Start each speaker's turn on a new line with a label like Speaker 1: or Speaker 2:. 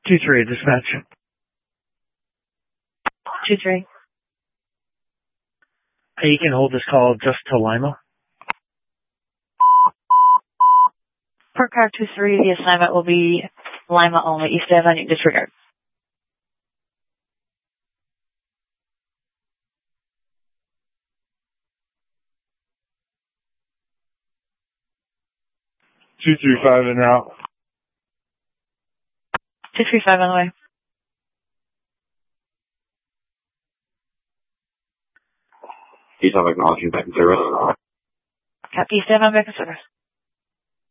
Speaker 1: 2-3, dispatch.
Speaker 2: 2-3.
Speaker 1: Hey, you can hold this call just to Lima.
Speaker 2: Per car 2-3, the assignment will be Lima only. East Avenue, disregard.
Speaker 1: Two three five en route.
Speaker 2: 235 on the way.
Speaker 3: East Ave acknowledging back in service.
Speaker 2: Copy, East Avenue, back in service.